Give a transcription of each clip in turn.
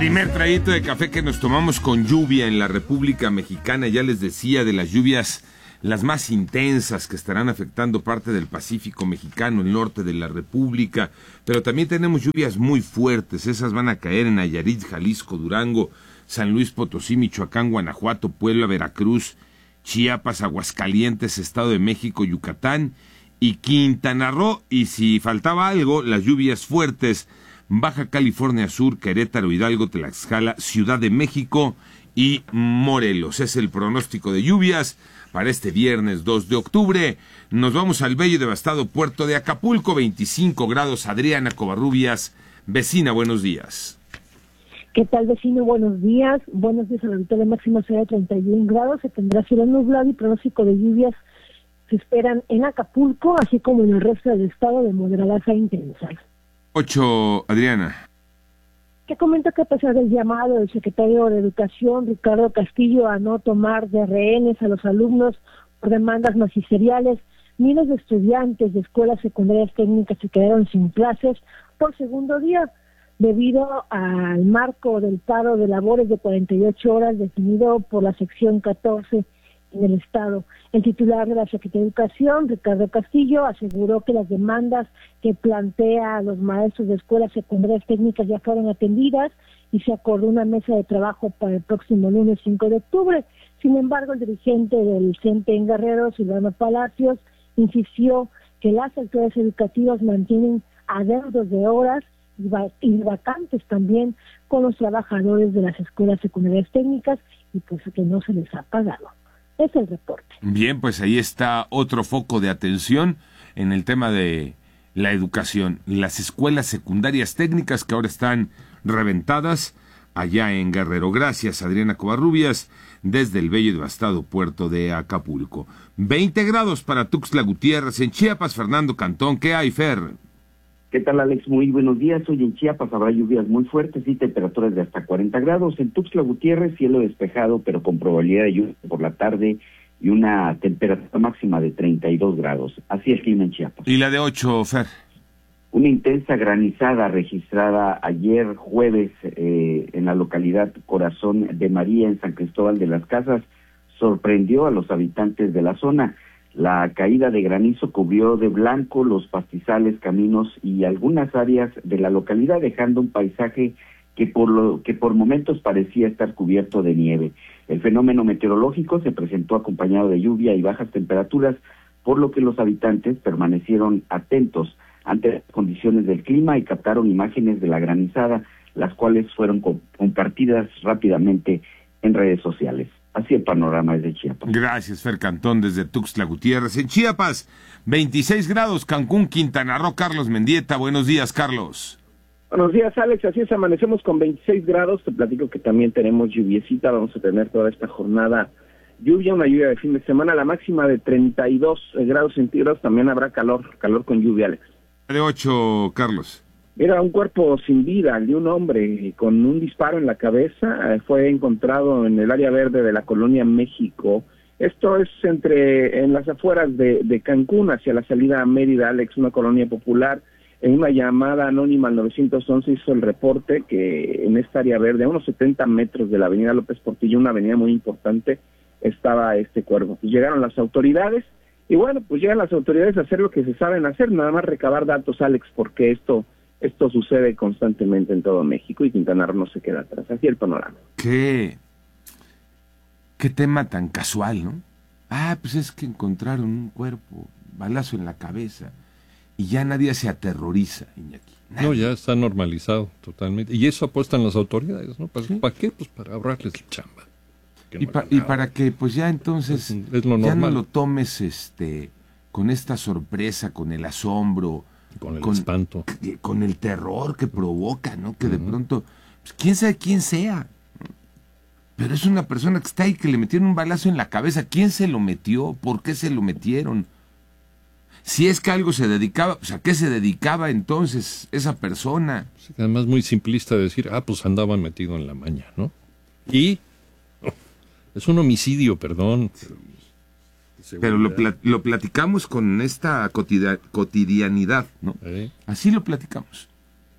Primer traguito de café que nos tomamos con lluvia en la República Mexicana. Ya les decía de las lluvias, las más intensas que estarán afectando parte del Pacífico mexicano, el norte de la República. Pero también tenemos lluvias muy fuertes. Esas van a caer en Nayarit, Jalisco, Durango, San Luis Potosí, Michoacán, Guanajuato, Puebla, Veracruz, Chiapas, Aguascalientes, Estado de México, Yucatán y Quintana Roo. Y si faltaba algo, las lluvias fuertes, Baja California Sur, Querétaro, Hidalgo, Tlaxcala, Ciudad de México y Morelos. Es el pronóstico de lluvias para este viernes 2 de octubre. Nos vamos al bello y devastado puerto de Acapulco, 25 grados. Adriana Covarrubias, vecina, buenos días. ¿Qué tal, vecino? Buenos días. Buenos días. El ahorita de máxima será de 31 grados. Se tendrá cielo nublado y pronóstico de lluvias se esperan en Acapulco, así como en el resto del estado, de moderadas a intensas. 8, Adriana. Te comento que a pesar del llamado del secretario de Educación, Ricardo Castillo, a no tomar de rehenes a los alumnos por demandas magisteriales, miles de estudiantes de escuelas secundarias técnicas se quedaron sin clases por segundo día, debido al marco del paro de labores de 48 horas definido por la sección 14 en el Estado. El titular de la Secretaría de Educación, Ricardo Castillo, aseguró que las demandas que plantea los maestros de escuelas secundarias técnicas ya fueron atendidas y se acordó una mesa de trabajo para el próximo lunes 5 de octubre. Sin embargo, el dirigente del CENTE en Guerrero, Silvano Palacios, insistió que las autoridades educativas mantienen adeudos de horas y vacantes también con los trabajadores de las escuelas secundarias técnicas y pues que no se les ha pagado. Es el reporte. Bien, pues ahí está otro foco de atención en el tema de la educación. Las escuelas secundarias técnicas que ahora están reventadas allá en Guerrero. Gracias, Adriana Covarrubias, desde el bello y devastado puerto de Acapulco. 20 grados para Tuxtla Gutiérrez. En Chiapas, Fernando Cantón. ¿Qué hay, Fer? ¿Qué tal, Alex? Muy buenos días. Hoy en Chiapas habrá lluvias muy fuertes y temperaturas de hasta 40 grados. En Tuxtla Gutiérrez, cielo despejado, pero con probabilidad de lluvia por la tarde y una temperatura máxima de 32 grados. Así el clima en Chiapas. ¿Y la de 8, Fer? Una intensa granizada registrada ayer jueves en la localidad Corazón de María, en San Cristóbal de las Casas, sorprendió a los habitantes de la zona. La caída de granizo cubrió de blanco los pastizales, caminos y algunas áreas de la localidad, dejando un paisaje que por momentos parecía estar cubierto de nieve. El fenómeno meteorológico se presentó acompañado de lluvia y bajas temperaturas, por lo que los habitantes permanecieron atentos ante las condiciones del clima y captaron imágenes de la granizada, las cuales fueron compartidas rápidamente en redes sociales. Así el panorama es de Chiapas. Gracias, Fer Cantón, desde Tuxtla Gutiérrez. En Chiapas, 26 grados, Cancún, Quintana Roo. Carlos Mendieta, buenos días, Carlos. Buenos días, Alex. Así es, amanecemos con 26 grados. Te platico que también tenemos lluviecita. Vamos a tener toda esta jornada lluvia, una lluvia de fin de semana. La máxima de 32 grados centígrados. También habrá calor con lluvia, Alex. De 8, Carlos. Mira, un cuerpo sin vida, el de un hombre con un disparo en la cabeza, fue encontrado en el área verde de la colonia México. Esto es en las afueras de Cancún, hacia la salida a Mérida, Alex, una colonia popular. En una llamada anónima al 911 hizo el reporte que en esta área verde, a unos 70 metros de la avenida López Portillo, una avenida muy importante, estaba este cuerpo. Pues llegaron las autoridades, y bueno, pues llegan las autoridades a hacer lo que se saben hacer, nada más recabar datos, Alex, porque esto sucede constantemente en todo México y Quintana Roo no se queda atrás. Así el panorama. Qué tema tan casual, ¿no? Pues es que encontraron un cuerpo, balazo en la cabeza, y ya nadie se aterroriza, Iñaki. Nadie. No, ya está normalizado totalmente. Y eso apuestan las autoridades, ¿no? ¿Para, ¿sí? ¿Para qué? Pues para ahorrarles la chamba. Y para que, pues ya entonces, es lo ya normal. no lo tomes con esta sorpresa, con el asombro, con el espanto, con el terror que provoca, ¿no? Que de pronto, pues, quién sabe quién sea, pero es una persona que está ahí, que le metieron un balazo en la cabeza. ¿Quién se lo metió? ¿Por qué se lo metieron? Si es que algo se dedicaba, pues, ¿a qué se dedicaba entonces esa persona? Sí, además muy simplista decir, pues andaba metido en la maña, ¿no? Y es un homicidio, perdón. Pero lo platicamos con esta cotidianidad, ¿no? Así lo platicamos.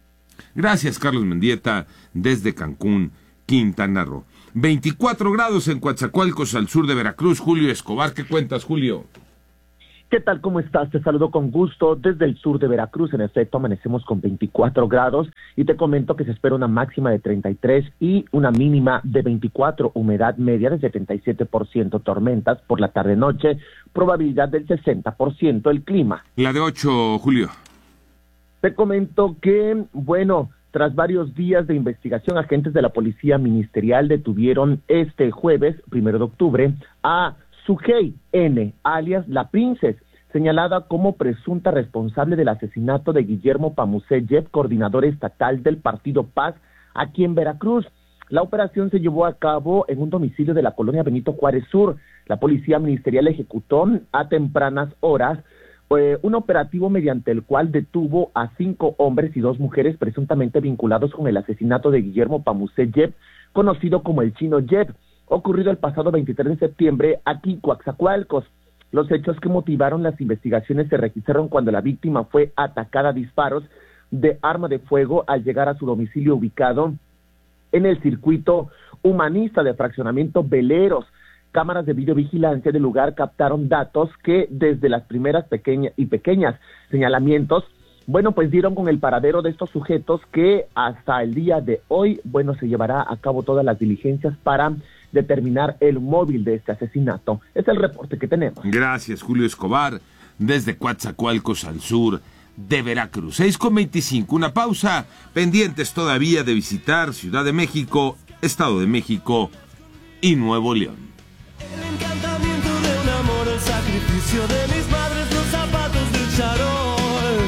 Gracias, Carlos Mendieta, desde Cancún, Quintana Roo. 24 grados en Coatzacoalcos, al sur de Veracruz. Julio Escobar, ¿qué cuentas, Julio? ¿Qué tal? ¿Cómo estás? Te saludo con gusto desde el sur de Veracruz. En efecto, amanecemos con 24 grados y te comento que se espera una máxima de 33 y una mínima de 24, humedad media de 77%, tormentas por la tarde-noche, probabilidad del 60%, el clima. La de 8, Julio. Te comento que, tras varios días de investigación, agentes de la Policía Ministerial detuvieron este jueves, 1 de octubre, a Sujei N., alias La Princess, señalada como presunta responsable del asesinato de Guillermo Pamuseyev, coordinador estatal del Partido Paz, aquí en Veracruz. La operación se llevó a cabo en un domicilio de la colonia Benito Juárez Sur. La Policía Ministerial ejecutó a tempranas horas un operativo mediante el cual detuvo a 5 hombres y 2 mujeres presuntamente vinculados con el asesinato de Guillermo Pamuseyev, conocido como el Chino Yev, ocurrido el pasado 23 de septiembre aquí en Coatzacoalcos. Los hechos que motivaron las investigaciones se registraron cuando la víctima fue atacada a disparos de arma de fuego al llegar a su domicilio ubicado en el circuito humanista de fraccionamiento Veleros. Cámaras de videovigilancia del lugar captaron datos que desde las primeras pequeñas señalamientos, dieron con el paradero de estos sujetos que hasta el día de hoy, se llevará a cabo todas las diligencias para determinar el móvil de este asesinato. Es el reporte que tenemos. Gracias, Julio Escobar, desde Coatzacoalcos, al sur de Veracruz. 6:25, una pausa, pendientes todavía de visitar Ciudad de México, Estado de México y Nuevo León. El encantamiento de un amor, el sacrificio de mis madres, los zapatos del charol.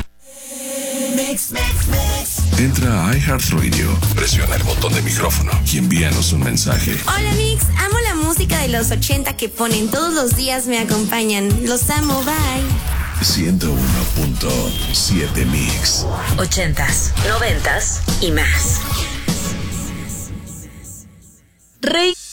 Mix, mix, mix. Entra a iHeartRadio, presiona el botón de micrófono y envíanos un mensaje. Hola Mix, amo la música de los 80 que ponen todos los días, me acompañan. Los amo, bye. 101.7 Mix. 80s, 90s y más. Rey